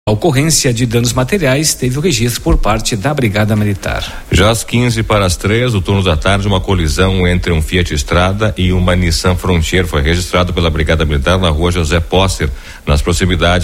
A ocorrência de danos materiais teve o registro por parte da Brigada Militar. Já às 2:45, do turno da tarde, uma colisão entre um Fiat Strada e uma Nissan Frontier foi registrado pela Brigada Militar na rua José Posser, nas proximidades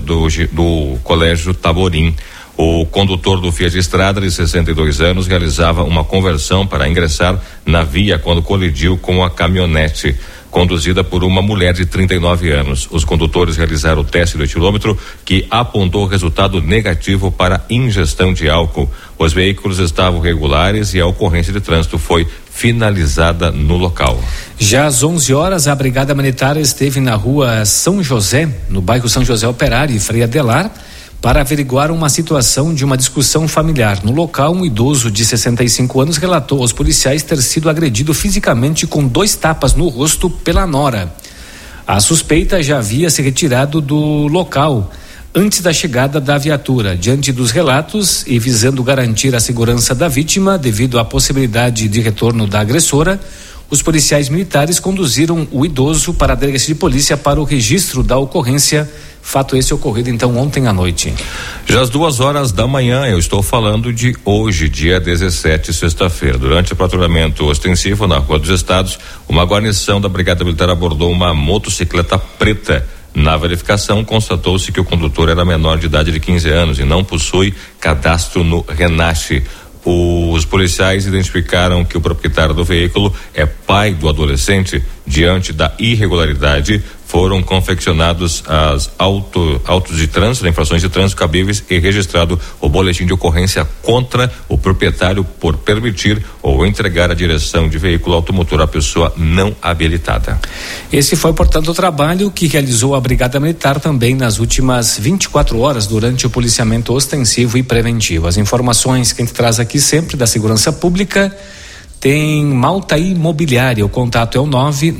do Colégio Taborim. O condutor do Fiat Strada, de 62 anos, realizava uma conversão para ingressar na via quando colidiu com a caminhonete conduzida por uma mulher de 39 anos. Os condutores realizaram o teste do etilômetro, que apontou resultado negativo para ingestão de álcool. Os veículos estavam regulares e a ocorrência de trânsito foi finalizada no local. Já às 11 horas, a Brigada Militar esteve na rua São José, no bairro São José Operário e Frei Adelar, para averiguar uma situação de uma discussão familiar. No local, um idoso de 65 anos relatou aos policiais ter sido agredido fisicamente com 2 tapas no rosto pela nora. A suspeita já havia se retirado do local antes da chegada da viatura. Diante dos relatos e visando garantir a segurança da vítima devido à possibilidade de retorno da agressora, os policiais militares conduziram o idoso para a delegacia de polícia para o registro da ocorrência. Fato esse ocorrido então ontem à noite. Já às 2h da manhã, eu estou falando de hoje, dia 17, sexta-feira. Durante o patrulhamento ostensivo na Rua dos Estados, uma guarnição da Brigada Militar abordou uma motocicleta preta. Na verificação, constatou-se que o condutor era menor de idade de 15 anos e não possui cadastro no RENASC. Os policiais identificaram que o proprietário do veículo é pai do adolescente. Diante da irregularidade, foram confeccionados as autos de trânsito, infrações de trânsito cabíveis e registrado o boletim de ocorrência contra o proprietário por permitir ou entregar a direção de veículo automotor à pessoa não habilitada. Esse foi, portanto, o trabalho que realizou a Brigada Militar também nas últimas 24 horas durante o policiamento ostensivo e preventivo. As informações que a gente traz aqui sempre da segurança pública tem Malta Imobiliária, o contato é o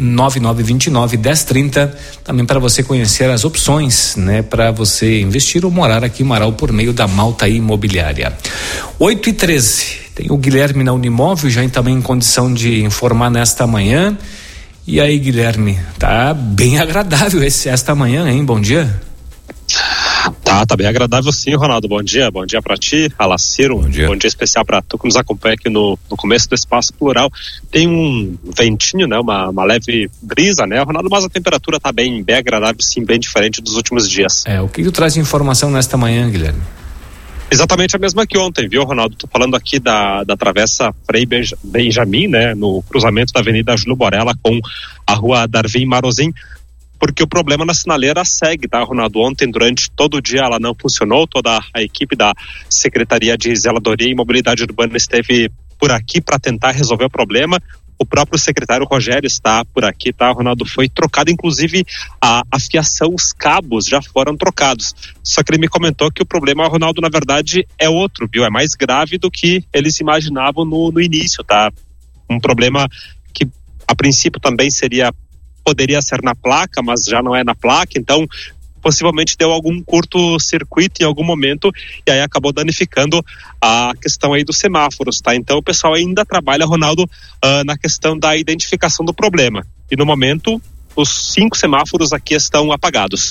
99929-1030, também para você conhecer as opções, né, para você investir ou morar aqui em Marau por meio da Malta Imobiliária. 8h13, tem o Guilherme na Unimóvel, já também em condição de informar nesta manhã. E aí, Guilherme, tá bem agradável esta manhã, hein? Bom dia. Tá bem agradável sim, Ronaldo. Bom dia pra ti, Alaciro. Bom dia especial pra tu que nos acompanha aqui no começo do Espaço Plural. Tem um ventinho, né? Uma leve brisa, né, Ronaldo? Mas a temperatura tá bem agradável, sim, bem diferente dos últimos dias. O que tu traz de informação nesta manhã, Guilherme? Exatamente a mesma que ontem, viu, Ronaldo? Tô falando aqui da travessa Frei Benjamin, né? No cruzamento da Avenida Júlio Borella com a Rua Darvim Marozin. Porque o problema na sinaleira segue, tá, Ronaldo? Ontem, durante todo o dia, ela não funcionou, toda a equipe da Secretaria de Zeladoria e Mobilidade Urbana esteve por aqui para tentar resolver o problema. O próprio secretário Rogério está por aqui, tá, Ronaldo? Foi trocado, inclusive, a fiação, os cabos já foram trocados. Só que ele me comentou que o problema, Ronaldo, na verdade, é outro, viu? É mais grave do que eles imaginavam no início, tá? Um problema que, a princípio, também poderia ser na placa, mas já não é na placa, então possivelmente deu algum curto-circuito em algum momento e aí acabou danificando a questão aí dos semáforos, tá? Então o pessoal ainda trabalha, Ronaldo, na questão da identificação do problema. E no momento, os 5 semáforos aqui estão apagados.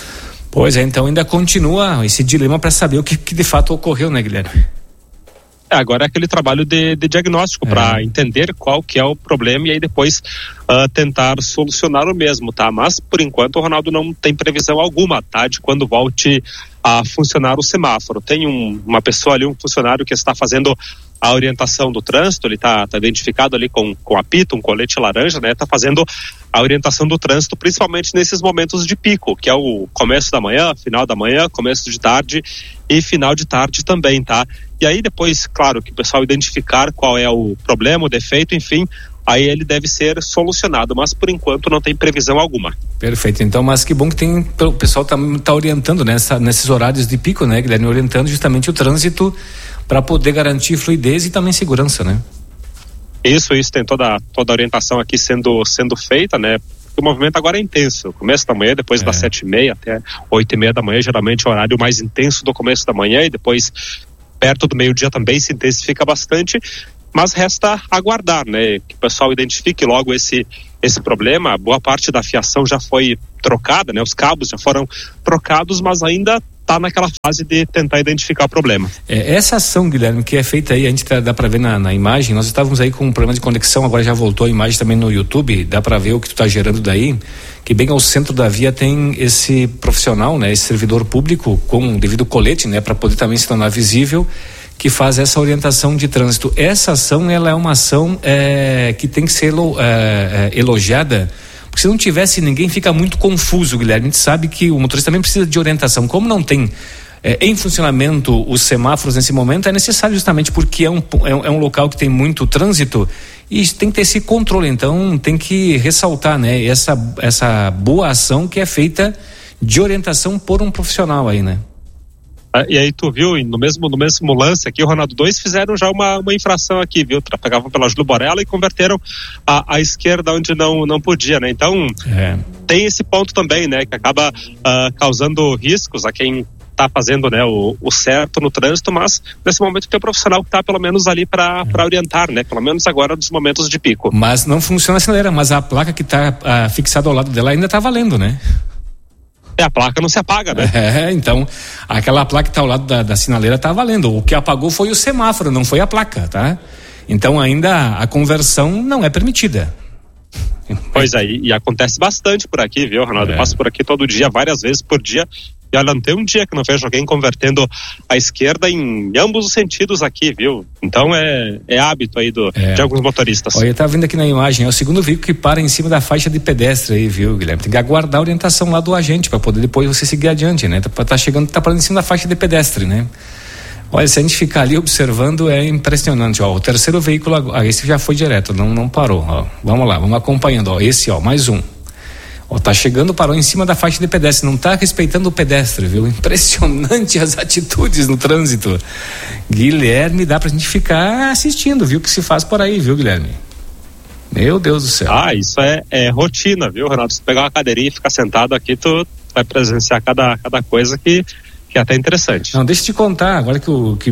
Pois é, então ainda continua esse dilema para saber o que de fato ocorreu, né, Guilherme? Agora é aquele trabalho de diagnóstico para entender qual que é o problema e aí depois tentar solucionar o mesmo, tá? Mas, por enquanto, o Ronaldo não tem previsão alguma, tá? De quando volte a funcionar o semáforo. Tem uma pessoa ali, um funcionário que está fazendo a orientação do trânsito, ele tá identificado ali com apito, um colete laranja, né? Tá fazendo a orientação do trânsito, principalmente nesses momentos de pico, que é o começo da manhã, final da manhã, começo de tarde e final de tarde também, tá? E aí depois, claro, que o pessoal identificar qual é o problema, o defeito, enfim, aí ele deve ser solucionado, mas por enquanto não tem previsão alguma. Perfeito, então, mas que bom que o pessoal tá orientando nesses horários de pico, né, Guilherme, orientando justamente o trânsito para poder garantir fluidez e também segurança, né? Isso, tem toda a orientação aqui sendo feita, né? O movimento agora é intenso, começo da manhã, depois das 7h30 até 8h30 da manhã, geralmente é o horário mais intenso do começo da manhã e depois perto do meio-dia também se intensifica bastante, mas resta aguardar, né? Que o pessoal identifique logo esse problema. Boa parte da fiação já foi trocada, né? Os cabos já foram trocados, mas ainda está naquela fase de tentar identificar o problema. Essa ação, Guilherme, que é feita aí, a gente dá para ver na imagem, nós estávamos aí com um problema de conexão, agora já voltou a imagem também no YouTube, dá para ver o que tu está gerando daí, que bem ao centro da via tem esse profissional, né, esse servidor público com devido colete, né, para poder também se tornar visível, que faz essa orientação de trânsito. Essa ação, ela é uma ação que tem que ser elogiada, porque se não tivesse ninguém fica muito confuso, Guilherme. A gente sabe que o motorista também precisa de orientação. Como não tem em funcionamento os semáforos nesse momento, é necessário justamente porque é um local que tem muito trânsito e tem que ter esse controle. Então tem que ressaltar, né, essa boa ação que é feita de orientação por um profissional aí, né? E aí tu viu, no mesmo lance aqui, o Ronaldo, 2 fizeram já uma infração aqui, viu? Pegavam pela Júlio Borella e converteram a esquerda onde não podia, né? Então, tem esse ponto também, né? Que acaba causando riscos a quem está fazendo, né, o certo no trânsito, mas nesse momento tem um profissional que está pelo menos ali para orientar, né? Pelo menos agora nos momentos de pico. Mas não funciona a sinaleira, mas a placa que está fixada ao lado dela ainda está valendo, né? A placa não se apaga, né? Então, aquela placa que está ao lado da sinaleira está valendo. O que apagou foi o semáforo, não foi a placa, tá? Então, ainda a conversão não é permitida. Pois é, e acontece bastante por aqui, viu, Ronaldo? Eu passo por aqui todo dia, várias vezes por dia. E olha, não tem um dia que não vejo alguém convertendo a esquerda em ambos os sentidos aqui, viu? Então é hábito aí de alguns motoristas. Olha, tá vendo aqui na imagem, é o segundo veículo que para em cima da faixa de pedestre aí, viu, Guilherme? Tem que aguardar a orientação lá do agente para poder depois você seguir adiante, né? Tá parando em cima da faixa de pedestre, né? Olha, se a gente ficar ali observando é impressionante, ó. O terceiro veículo, esse já foi direto, não parou, ó. Vamos lá, vamos acompanhando, ó. Esse, ó, mais um. Ó, tá chegando, parou em cima da faixa de pedestre, não tá respeitando o pedestre, viu? Impressionante as atitudes no trânsito. Guilherme, dá pra gente ficar assistindo, viu? O que se faz por aí, viu, Guilherme? Meu Deus do céu. Isso é rotina, viu, Ronaldo? Se pegar uma cadeirinha e ficar sentado aqui, tu vai presenciar cada coisa que é até interessante. Não, deixa eu te contar, agora que tu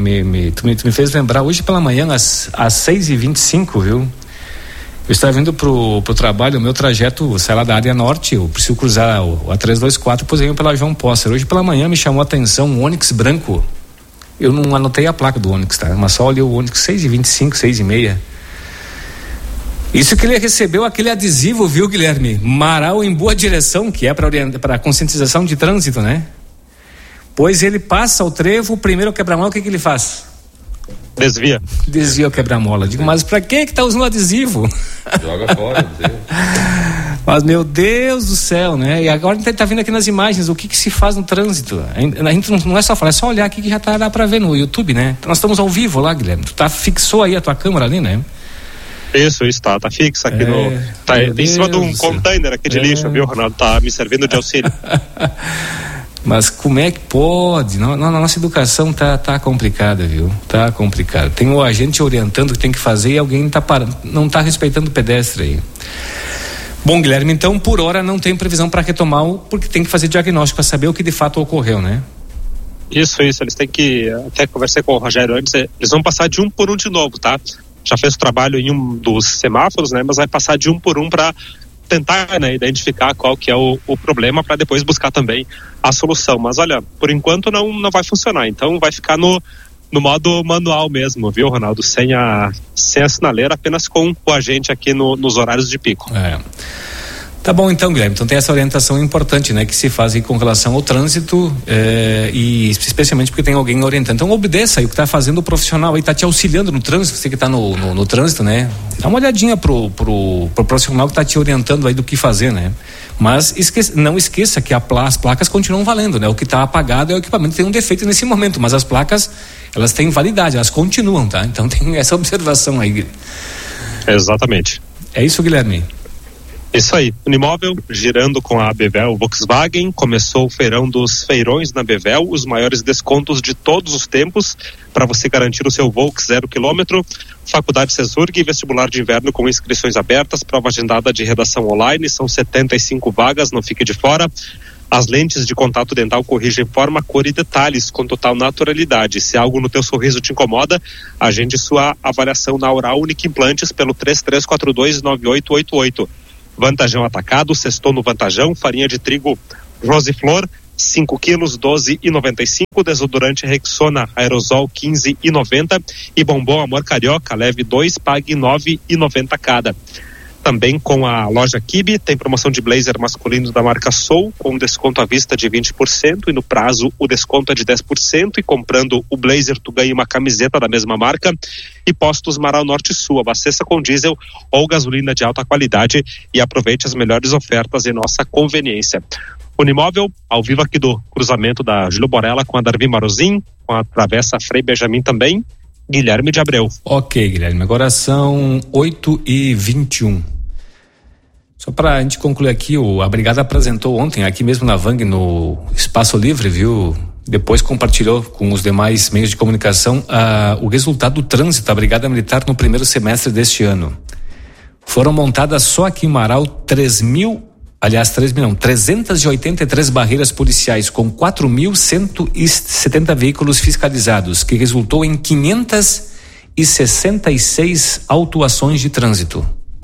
me fez lembrar, hoje pela manhã, às 6h25, viu? Eu estava vindo pro trabalho, o meu trajeto sai lá da área norte, eu preciso cruzar a 324, depois eu venho pela João Posser. Hoje pela manhã me chamou a atenção um Onix branco. Eu não anotei a placa do Onix, tá? Mas só olhei o Onix 6h25, 6h30. Isso que ele recebeu aquele adesivo, viu, Guilherme? Marau em boa direção, que é para conscientização de trânsito, né? Pois ele passa o trevo, o primeiro quebra-mola, o que ele faz? Desvia o quebra-mola. Digo, mas pra que tá usando adesivo? Joga fora. Mas, meu Deus do céu, né? E agora a gente tá vendo aqui nas imagens o que se faz no trânsito. A gente não é só falar, é só olhar aqui que já dá pra ver no YouTube, né? Nós estamos ao vivo lá, Guilherme. Tu fixou aí a tua câmera ali, né? Isso, tá fixa aqui tá em cima de um container aqui de lixo, viu, Ronaldo? Tá me servindo de auxílio. Mas como é que pode? A nossa educação tá complicada, viu? Tá complicada. Tem o agente orientando o que tem que fazer e alguém não tá respeitando o pedestre aí. Bom, Guilherme, então por hora não tem previsão para retomar, porque tem que fazer diagnóstico para saber o que de fato ocorreu, né? Isso, eles têm que, até conversei com o Rogério antes, eles vão passar de um por um de novo, tá? Já fez o trabalho em um dos semáforos, né? Mas vai passar de um por um para tentar, né, identificar qual que é o problema para depois buscar também a solução. Mas olha, por enquanto não vai funcionar, então vai ficar no modo manual mesmo, viu, Ronaldo? Sem a sinaleira, apenas com o agente aqui nos horários de pico. Tá bom então, Guilherme, então tem essa orientação importante, né, que se faz aí com relação ao trânsito, e especialmente porque tem alguém orientando. Então obedeça aí o que tá fazendo o profissional aí, tá te auxiliando no trânsito, você que tá no trânsito, né? Dá uma olhadinha pro profissional que tá te orientando aí do que fazer, né? Mas não esqueça que as placas continuam valendo, né? O que tá apagado é o equipamento que tem um defeito nesse momento, mas as placas, elas têm validade, elas continuam, tá? Então tem essa observação aí, Guilherme. Exatamente. É isso, Guilherme? Isso aí, Unimóvel girando com a Bevel Volkswagen, começou o feirão dos feirões na Bevel, os maiores descontos de todos os tempos para você garantir o seu Volks 0 km. Faculdade Cesurg, vestibular de inverno com inscrições abertas, prova agendada de redação online, são 75 vagas, não fique de fora. As lentes de contato dental corrigem forma, cor e detalhes com total naturalidade. Se algo no teu sorriso te incomoda, agende sua avaliação na Oral Unique Implantes pelo 33429888. Vantajão Atacado, sextou no Vantajão, farinha de trigo Rosiflor, 5 quilos, 12,95. Desodorante Rexona Aerosol, 15,90. E bombom Amor Carioca, leve 2, pague 9,90 cada. Também com a loja Kibe, tem promoção de blazer masculino da marca Soul, com desconto à vista de 20%, e no prazo o desconto é de 10%, e comprando o blazer tu ganha uma camiseta da mesma marca. E Postos Marau Norte Sul, abasteça com diesel ou gasolina de alta qualidade e aproveite as melhores ofertas em nossa conveniência. Unimóvel, ao vivo aqui do cruzamento da Júlio Borella com a Darvim Marozin, com a travessa Frei Benjamin também, Guilherme de Abreu. Ok, Guilherme, agora são 8h21. Só para a gente concluir aqui, a Brigada apresentou ontem, aqui mesmo na Vang, no Espaço Livre, viu? Depois compartilhou com os demais meios de comunicação o resultado do trânsito da Brigada Militar no primeiro semestre deste ano. Foram montadas só aqui em Marau 383 barreiras policiais com 4.170 veículos fiscalizados, que resultou em 566 autuações de trânsito.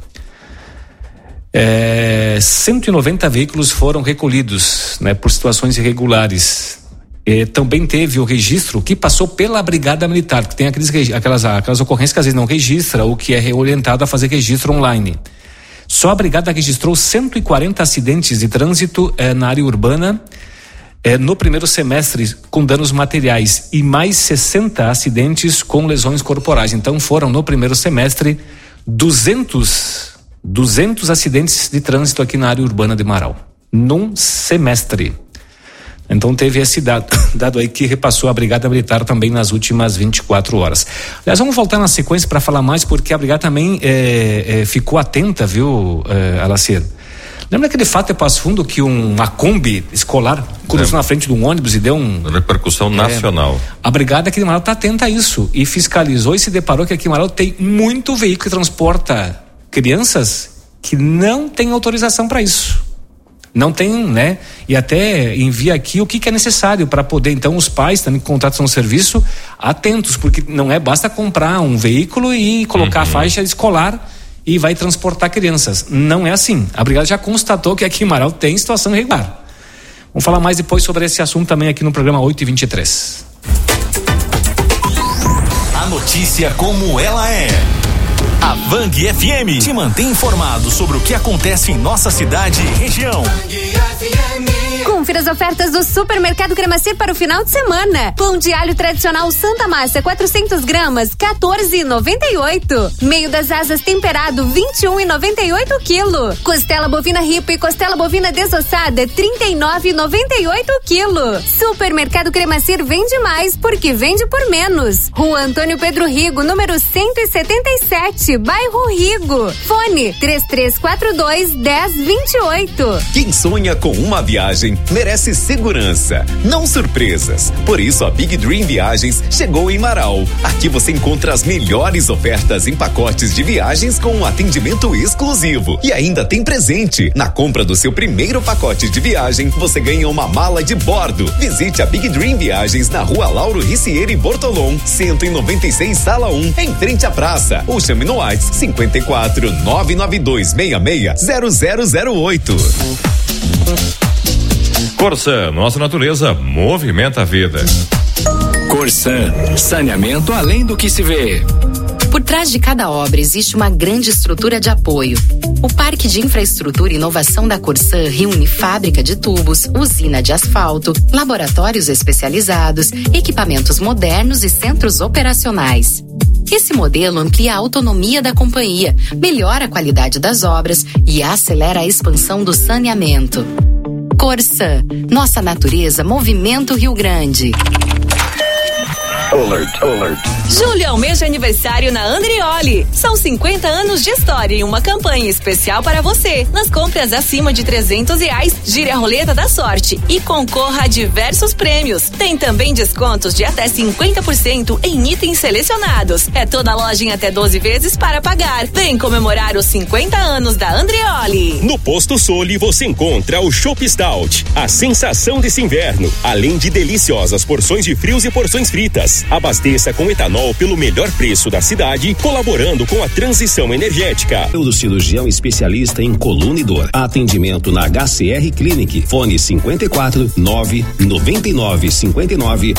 190 veículos foram recolhidos, né, por situações irregulares. Também teve o registro que passou pela Brigada Militar, que tem aquelas ocorrências que às vezes não registra, ou que é orientado a fazer registro online. Só a Brigada registrou 140 acidentes de trânsito na área urbana no primeiro semestre, com danos materiais, e mais 60 acidentes com lesões corporais. Então foram no primeiro semestre 200 acidentes de trânsito aqui na área urbana de Marau, num semestre. Então teve esse dado aí que repassou a Brigada Militar também nas últimas 24 horas. Aliás, vamos voltar na sequência para falar mais, porque a Brigada também ficou atenta, viu, Alacer? Lembra aquele fato em Passo Fundo que uma Kombi escolar cruzou na frente de um ônibus e deu uma repercussão nacional? A Brigada aqui de Marau está atenta a isso e fiscalizou e se deparou que aqui em Marau tem muito veículo que transporta crianças que não tem autorização para isso. Não tem, né? E até envia aqui o que é necessário para poder, então, os pais também que contratam um serviço, atentos, porque não basta comprar um veículo e colocar a faixa escolar e vai transportar crianças. Não é assim. A Brigada já constatou que aqui em Marau tem situação irregular. Vamos falar mais depois sobre esse assunto também aqui no programa 8h23. A notícia como ela é. A Vang FM te mantém informado sobre o que acontece em nossa cidade e região. Confira as ofertas do Supermercado Cremacy para o final de semana. Pão de alho tradicional Santa Massa, 400 gramas, 14,98. Meio das asas temperado, 21,98 quilo. Costela bovina ripa e costela bovina desossada, 39,98 quilo. Supermercado Cremacy vende mais porque vende por menos. Rua Antônio Pedro Rigo, número 177, bairro Rigo. Fone 3342-1028. Quem sonha com uma viagem merece segurança, não surpresas. Por isso a Big Dream Viagens chegou em Marau. Aqui você encontra as melhores ofertas em pacotes de viagens com um atendimento exclusivo. E ainda tem presente. Na compra do seu primeiro pacote de viagem, você ganha uma mala de bordo. Visite a Big Dream Viagens na Rua Lauro Ricieri Bortolom, 196, Sala 1, em frente à praça. Ou chame no WhatsApp 54 992 66 0008. Corsan, nossa natureza movimenta a vida. Corsan, saneamento além do que se vê. Por trás de cada obra existe uma grande estrutura de apoio. O Parque de Infraestrutura e Inovação da Corsan reúne fábrica de tubos, usina de asfalto, laboratórios especializados, equipamentos modernos e centros operacionais. Esse modelo amplia a autonomia da companhia, melhora a qualidade das obras e acelera a expansão do saneamento. Corsan, nossa natureza movimenta o Rio Grande. Alert. Julho é o mês de aniversário na Andrioli. São 50 anos de história e uma campanha especial para você. Nas compras acima de R$300, gire a roleta da sorte e concorra a diversos prêmios. Tem também descontos de até 50% em itens selecionados. É toda loja em até 12 vezes para pagar. Vem comemorar os 50 anos da Andrioli. No Posto Soli você encontra o Chopp Stout, a sensação desse inverno, além de deliciosas porções de frios e porções fritas. Goiás. Abasteça com etanol pelo melhor preço da cidade, colaborando com a transição energética. Neurocirurgião especialista em coluna e dor. Atendimento na HCR Clinic. Fone 54 9 99 59